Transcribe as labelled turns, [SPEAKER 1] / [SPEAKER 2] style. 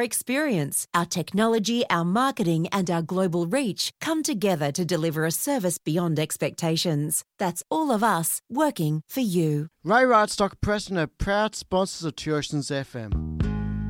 [SPEAKER 1] our experience, our technology, our marketing, and our global reach come together to deliver a service beyond expectations. That's all of us working for you.
[SPEAKER 2] Ray Radstock Preston are proud sponsors of Tuitions FM.